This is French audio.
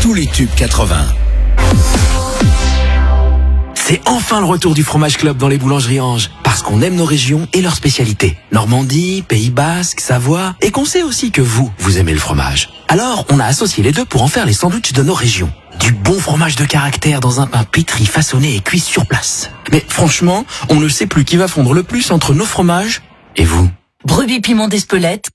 tous les tubes 80. C'est enfin le retour du Fromage Club dans les boulangeries Ange. Parce qu'on aime nos régions et leurs spécialités. Normandie, Pays Basque, Savoie. Et qu'on sait aussi que vous aimez le fromage. Alors, on a associé les deux pour en faire les sandwichs de nos régions. Du bon fromage de caractère dans un pain pétri, façonné et cuit sur place. Mais franchement, on ne sait plus qui va fondre le plus entre nos fromages et vous. Brebis Piment d'Espelette,